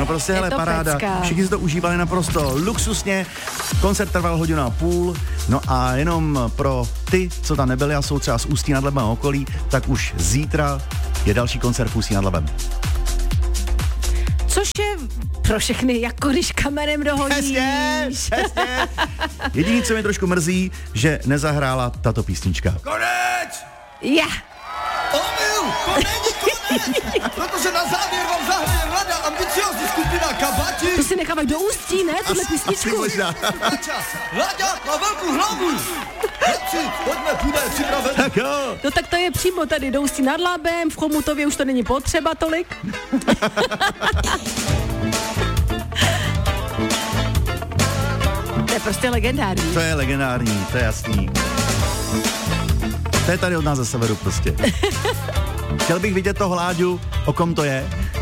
prostě hele, paráda. pecka. Všichni si to užívali naprosto luxusně. Koncert trval 1,5 hodiny. No a jenom pro ty, co tam nebyli a jsou třeba z Ústí nad Labem a okolí, tak už zítra je další koncert v Ústí nad Labem. Což je pro všechny, jako když kamenem dohodíš. Přesně. Jediný, co mě trošku mrzí, že nezahrála tato písnička. Konec! Ja. Omyl, to není konec, protože na závěr vám zahraje mladá ambiciózní skupina Kabati. To si nechávají do Ústí, ne? Tuhle písničku. možná. Láďa má velkou hlavu. Chlapci, pojďme, půjde, připraven. Tak jo. No tak to je přímo tady do Ústí nad Labem, v Chomutově už to není potřeba tolik. To je prostě legendární. To je legendární, to je jasný. To je tady od nás ze severu prostě. Chtěl bych vidět toho Láďu, o kom to je.